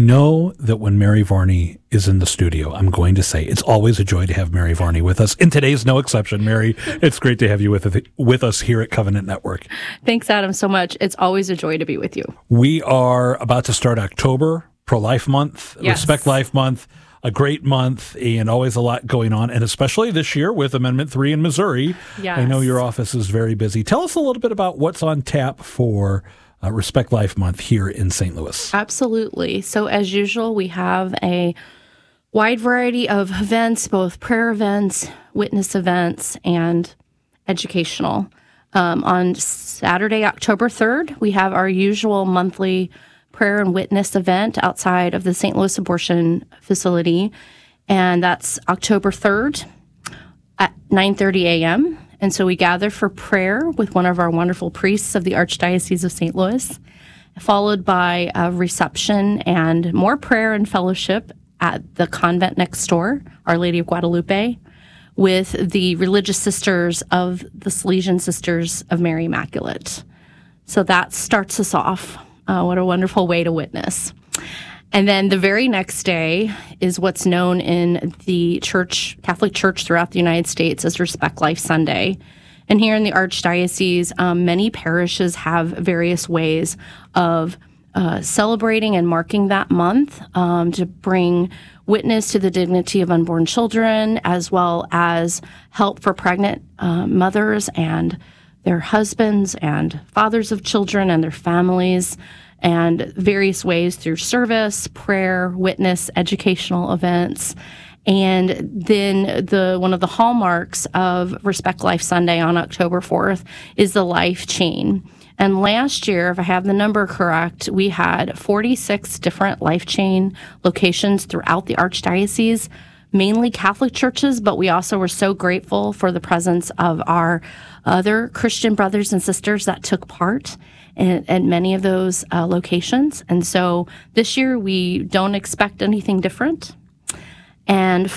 know that when Mary Varney is in the studio, I'm going to say it's always a joy to have Mary Varney with us. And today's no exception. Mary, it's great to have you with us here at Covenant Network. Thanks, Adam, so much. It's always a joy to be with you. We are about to start October, Pro-Life Month, Yes. Respect Life Month, a great month, and always a lot going on, and especially this year with Amendment 3 in Missouri. Yes. I know your office is very busy. Tell us a little bit about what's on tap for Respect Life Month here in St. Louis. Absolutely. So as usual, we have a wide variety of events, both prayer events, witness events, and educational. On Saturday, October 3rd, we have our usual monthly prayer and witness event outside of the St. Louis Abortion Facility, and that's October 3rd at 9:30 a.m., and so we gather for prayer with one of our wonderful priests of the Archdiocese of St. Louis, followed by a reception and more prayer and fellowship at the convent next door, Our Lady of Guadalupe, with the religious sisters of the Salesian Sisters of Mary Immaculate. So that starts us off. What a wonderful way to witness. And then the very next day is what's known in the Catholic Church throughout the United States as Respect Life Sunday. And here in the Archdiocese, many parishes have various ways of celebrating and marking that month to bring witness to the dignity of unborn children, as well as help for pregnant mothers and their husbands and fathers of children and their families, and various ways through service, prayer, witness, educational events. And then one of the hallmarks of Respect Life Sunday on October 4th is the Life Chain. And last year, if I have the number correct, we had 46 different Life Chain locations throughout the Archdiocese, mainly Catholic churches, but we also were so grateful for the presence of our other Christian brothers and sisters that took part at many of those locations. And so this year, we don't expect anything different. And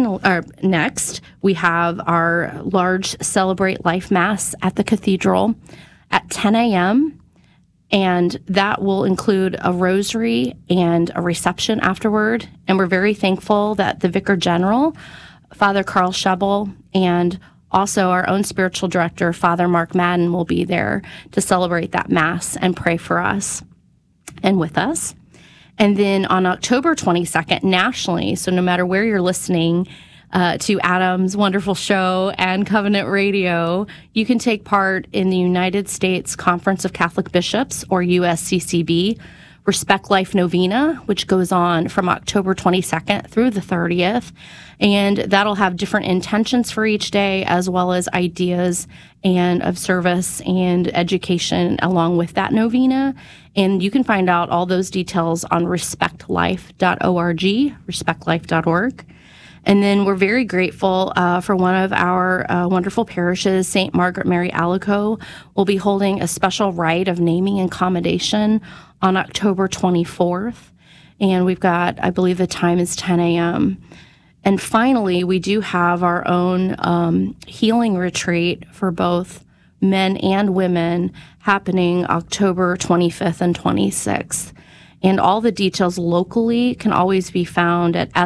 next, we have our large Celebrate Life Mass at the Cathedral at 10 a.m., and that will include a rosary and a reception afterward. And we're very thankful that the Vicar General, Father Carl Schebel, and also our own spiritual director, Father Mark Madden, will be there to celebrate that Mass and pray for us and with us. And then on October 22nd, nationally, so no matter where you're listening to Adam's wonderful show and Covenant Radio, you can take part in the United States Conference of Catholic Bishops, or USCCB, Respect Life Novena, which goes on from October 22nd through the 30th. And that'll have different intentions for each day, as well as ideas and of service and education along with that novena. And you can find out all those details on respectlife.org, respectlife.org. And then we're very grateful for one of our wonderful parishes, St. Margaret Mary Alacoque, will be holding a special rite of naming and commendation on October 24th. And we've got, I believe the time is 10 a.m. And finally, we do have our own healing retreat for both men and women happening October 25th and 26th. And all the details locally can always be found at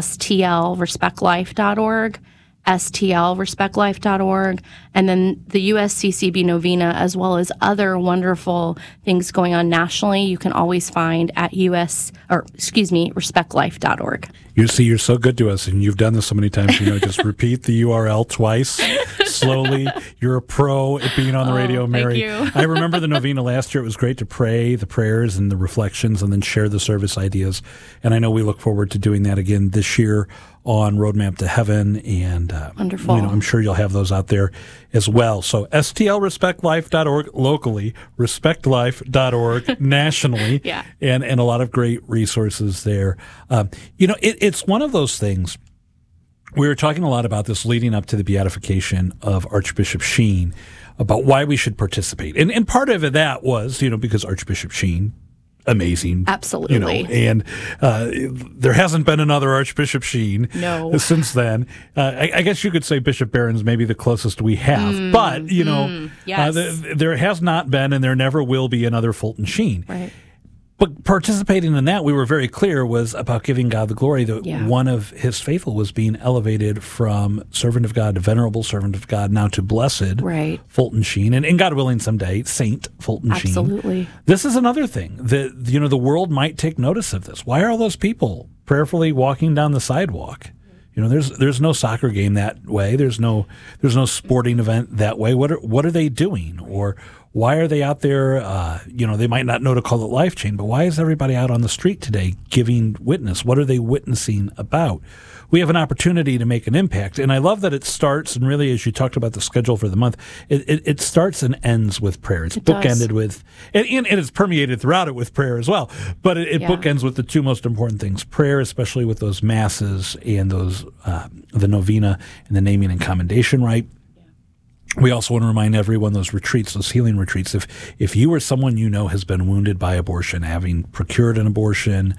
stlrespectlife.org, stlrespectlife.org, and then the USCCB Novena, as well as other wonderful things going on nationally, you can always find at respectlife.org. You see, you're so good to us, and you've done this so many times, just repeat the URL twice, slowly. You're a pro at being on the radio, Mary. Thank you. I remember the novena last year. It was great to pray the prayers and the reflections and then share the service ideas. And I know we look forward to doing that again this year on Roadmap to Heaven. And wonderful. I'm sure you'll have those out there as well. So stlrespectlife.org locally, respectlife.org nationally, Yeah. and a lot of great resources there. It's one of those things. We were talking a lot about this leading up to the beatification of Archbishop Sheen, about why we should participate. And part of that was, because Archbishop Sheen, amazing. Absolutely. And there hasn't been another Archbishop Sheen since then. I guess you could say Bishop Barron's maybe the closest we have. But, yes. there has not been and there never will be another Fulton Sheen. Right. But participating in that, we were very clear, was about giving God the glory, that one of his faithful was being elevated from servant of God to venerable servant of God, now to blessed Fulton Sheen, and God willing someday, Saint Fulton Sheen. Absolutely. This is another thing that, the world might take notice of this. Why are all those people prayerfully walking down the sidewalk? There's no soccer game that way. There's no sporting event that way. What are they doing? Or why are they out there? They might not know to call it life chain, but why is everybody out on the street today giving witness? What are they witnessing about? We have an opportunity to make an impact, and I love that it starts, and really, as you talked about the schedule for the month, it starts and ends with prayer. It's bookended with, and it's permeated throughout it with prayer as well, but it bookends with the two most important things: prayer, especially with those masses and those the novena and the naming and commendation rite. We also want to remind everyone those retreats, those healing retreats. If you or someone has been wounded by abortion, having procured an abortion,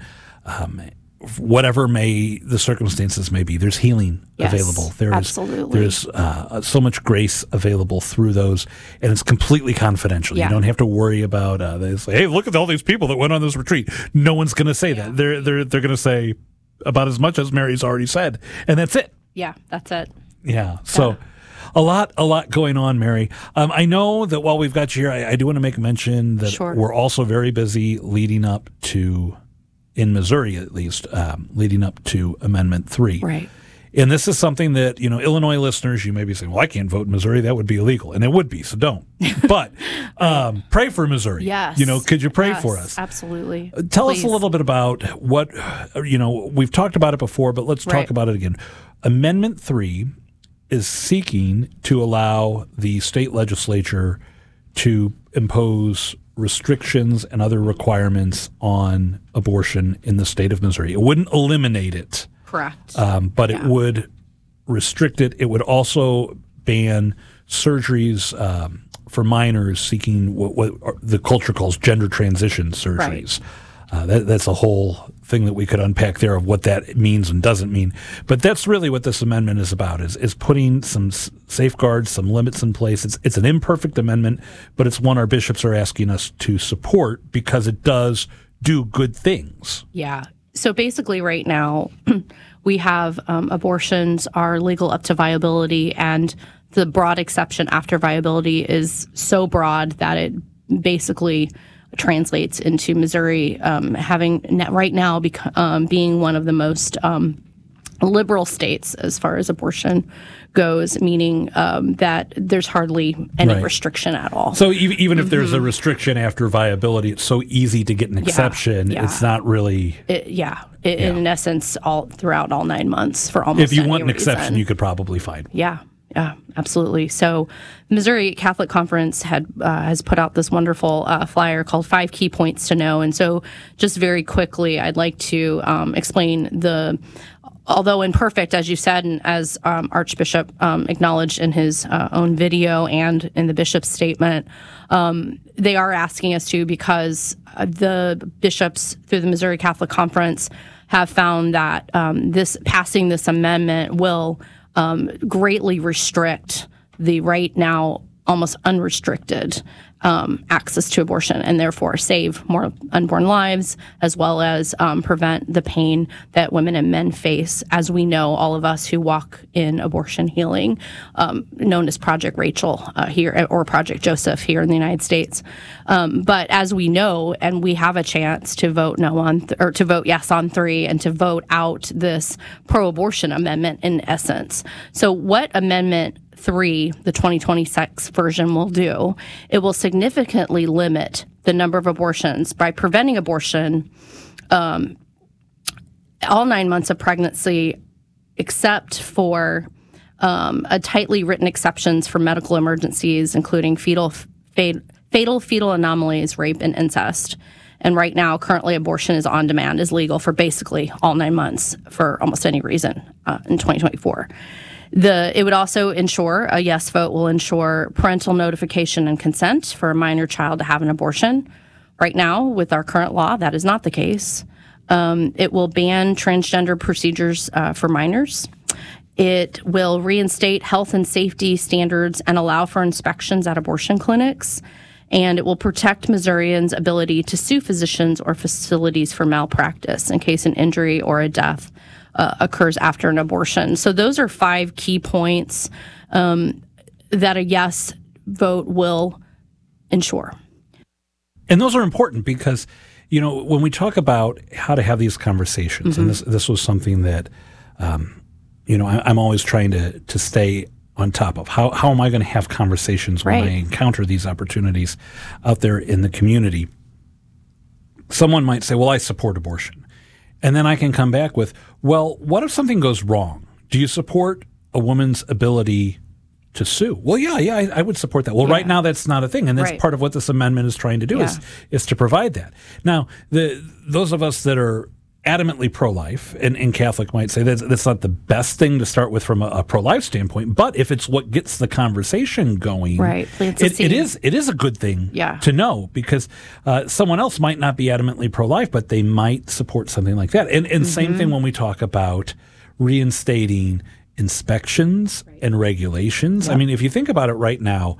whatever the circumstances may be, there's healing available. There's so much grace available through those, and it's completely confidential. You don't have to worry about they say, "Hey, look at all these people that went on this retreat." No one's going to say that. They're going to say about as much as Mary's already said, and that's it. Yeah, that's it. Yeah. So. A lot going on, Mary. I know that while we've got you here, I do want to make a mention that we're also very busy leading up to, in Missouri at least, leading up to Amendment 3. Right. And this is something that, Illinois listeners, you may be saying, well, I can't vote in Missouri. That would be illegal. And it would be, so don't. But pray for Missouri. Yes. Could you pray for us? Absolutely. Tell us a little bit about what, we've talked about it before, but let's talk about it again. Amendment 3 is seeking to allow the state legislature to impose restrictions and other requirements on abortion in the state of Missouri. It wouldn't eliminate it. Correct. But it would restrict it. It would also ban surgeries for minors seeking what the culture calls gender transition surgeries. That's a whole thing that we could unpack there of what that means and doesn't mean. But that's really what this amendment is about, is putting some safeguards, some limits in place. It's an imperfect amendment, but it's one our bishops are asking us to support because it does do good things. Yeah. So basically right now we have abortions are legal up to viability, and the broad exception after viability is so broad that it basically translates into Missouri having right now being one of the most liberal states as far as abortion goes, meaning that there's hardly any restriction at all. So even if there's a restriction after viability, it's so easy to get an exception. It's not really. In essence, all throughout all 9 months for almost. If you want an reason. Exception, you could probably find one. Yeah, absolutely. So, Missouri Catholic Conference has put out this wonderful flyer called 5 Key Points to Know. And so, just very quickly, I'd like to explain although imperfect, as you said, and as Archbishop acknowledged in his own video and in the bishop's statement, they are asking us to, because the bishops through the Missouri Catholic Conference have found that passing this amendment will greatly restrict the right now almost unrestricted access to abortion, and therefore save more unborn lives, as well as prevent the pain that women and men face, as we know, all of us who walk in abortion healing, known as Project Rachel here, or Project Joseph here in the United States. But as we know, and we have a chance to vote no on, or to vote yes on 3, and to vote out this pro-abortion amendment in essence. So what Amendment 3, the 2026 version, will do, it will significantly limit the number of abortions by preventing abortion all 9 months of pregnancy, except for a tightly written exceptions for medical emergencies, including fatal fetal anomalies, rape, and incest. And right now, currently, abortion is on demand, is legal for basically all 9 months for almost any reason in 2024. It would also ensure, a yes vote will ensure parental notification and consent for a minor child to have an abortion. Right now, with our current law, that is not the case. It will ban transgender procedures for minors. It will reinstate health and safety standards and allow for inspections at abortion clinics. and it will protect Missourians' ability to sue physicians or facilities for malpractice in case an injury or a death occurs after an abortion. So those are 5 key points that a yes vote will ensure. And those are important because, when we talk about how to have these conversations, and this was something that, I'm always trying to stay on top of. How am I going to have conversations when I encounter these opportunities out there in the community? Someone might say, well, I support abortion. And then I can come back with, well, what if something goes wrong? Do you support a woman's ability to sue? Well, yeah, I would support that. Well, right now that's not a thing, and that's part of what this amendment is trying to do is to provide that. Now, those of us that are adamantly pro-life, and Catholic might say that's not the best thing to start with from a pro-life standpoint, but if it's what gets the conversation going, it is a good thing to know, because someone else might not be adamantly pro-life, but they might support something like that. And same thing when we talk about reinstating inspections and regulations. I mean, if you think about it right now,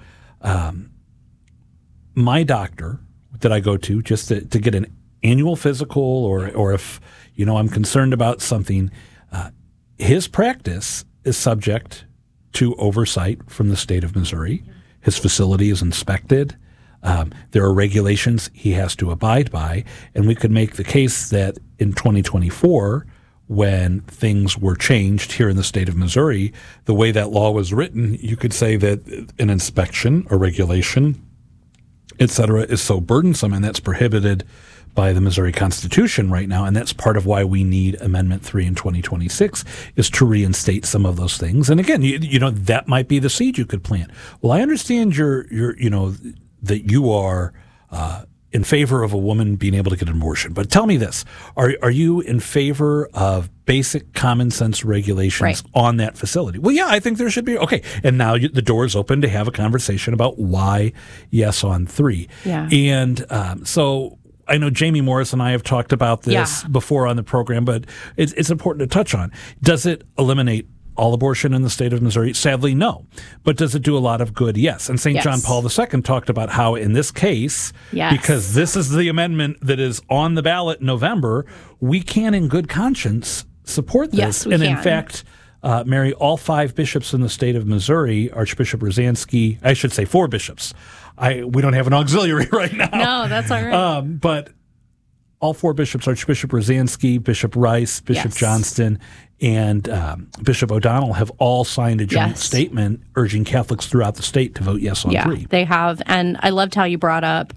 my doctor that I go to just to get an annual physical or if, I'm concerned about something, his practice is subject to oversight from the state of Missouri. His facility is inspected. There are regulations he has to abide by. And we could make the case that in 2024, when things were changed here in the state of Missouri, the way that law was written, you could say that an inspection, a regulation, et cetera, is so burdensome, and that's prohibited by the Missouri Constitution right now. And that's part of why we need Amendment 3 in 2026, is to reinstate some of those things. And again, that might be the seed you could plant. Well, I understand that you are in favor of a woman being able to get an abortion. But tell me this, are you in favor of basic common sense regulations on that facility? Well, yeah, I think there should be. Okay. And now the door is open to have a conversation about why yes on 3. Yeah. And so I know Jamie Morris and I have talked about this before on the program, but it's important to touch on. Does it eliminate all abortion in the state of Missouri? Sadly, no. But does it do a lot of good? Yes. And St. John Paul II talked about how in this case, because this is the amendment that is on the ballot in November, we can in good conscience support this. Yes, we can. In fact, Mary, all 5 bishops in the state of Missouri, Archbishop Rosansky, I should say 4 bishops. We don't have an auxiliary right now. No, that's all right. But all 4 bishops, Archbishop Rosansky, Bishop Rice, Bishop Johnston, and Bishop O'Donnell, have all signed a joint statement urging Catholics throughout the state to vote yes on 3. They have. And I loved how you brought up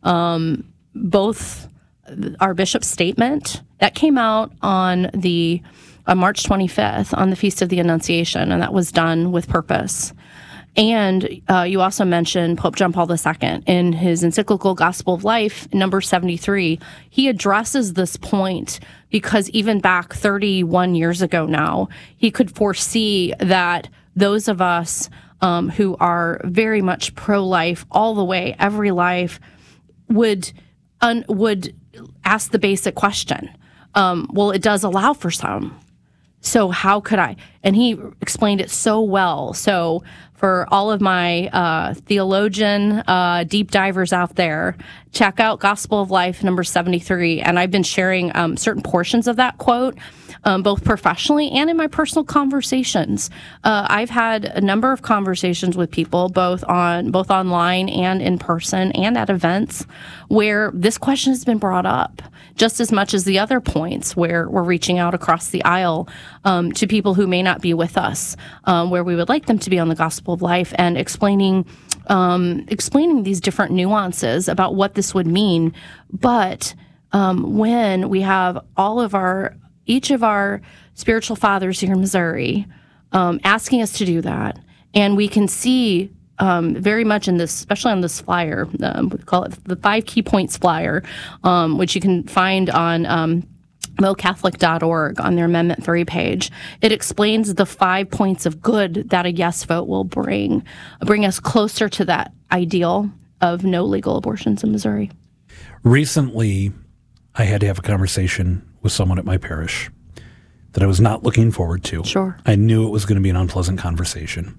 both our bishop's statement that came out on March 25th on the Feast of the Annunciation, and that was done with purpose. And you also mentioned Pope John Paul II in his encyclical Gospel of Life, number 73. He addresses this point because even back 31 years ago now, he could foresee that those of us who are very much pro-life all the way, every life, would ask the basic question. Well, it does allow for some. So how could I? And he explained it so well. So for all of my theologian deep divers out there, check out Gospel of Life number 73. And I've been sharing certain portions of that quote, both professionally and in my personal conversations. I've had a number of conversations with people, both online and in person and at events, where this question has been brought up, just as much as the other points where we're reaching out across the aisle to people who may not be with us, where we would like them to be on the Gospel of Life, and explaining these different nuances about what this would mean. But when we have each of our spiritual fathers here in Missouri asking us to do that, and we can see very much in this, especially on this flyer, we call it the 5 Key Points flyer, which you can find on mocatholic.org on their Amendment 3 page. It explains the 5 points of good that a yes vote will bring us closer to that ideal of no legal abortions in Missouri. Recently, I had to have a conversation with someone at my parish that I was not looking forward to. Sure. I knew it was going to be an unpleasant conversation.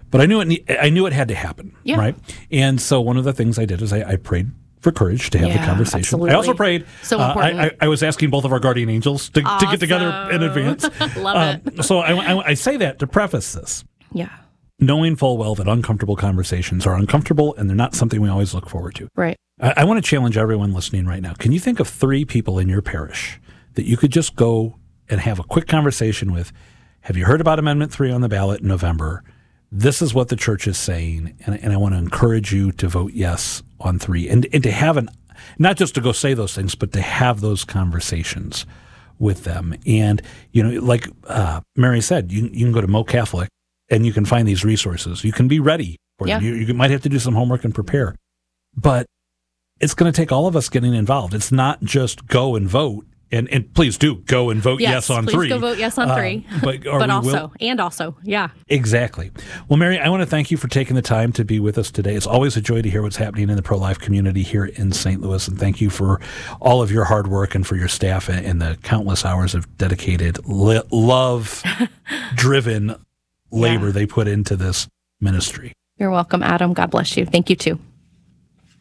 But I knew it had to happen, Yeah. right? And so one of the things I did is I prayed for courage to have the Yeah, conversation. absolutely. I also prayed. So important. I was asking both of our guardian angels to get together in advance. Love it. So I say that to preface this, Yeah. knowing full well that uncomfortable conversations are uncomfortable and they're not something we always look forward to. Right. I want to challenge everyone listening right now. Can you think of 3 people in your parish that you could just go and have a quick conversation with? Have you heard about Amendment 3 on the ballot in November? This is what the church is saying, and I want to encourage you to vote yes on 3, and to have not just to go say those things, but to have those conversations with them. And, like Mary said, you can go to Mo Catholic and you can find these resources. You can be ready for them. You might have to do some homework and prepare, but it's going to take all of us getting involved. It's not just go and vote. And please do go and vote yes on 3. Please go vote yes on 3. But also, yeah. Exactly. Well, Mary, I want to thank you for taking the time to be with us today. It's always a joy to hear what's happening in the pro-life community here in St. Louis. And thank you for all of your hard work and for your staff and the countless hours of dedicated, love-driven labor they put into this ministry. You're welcome, Adam. God bless you. Thank you, too.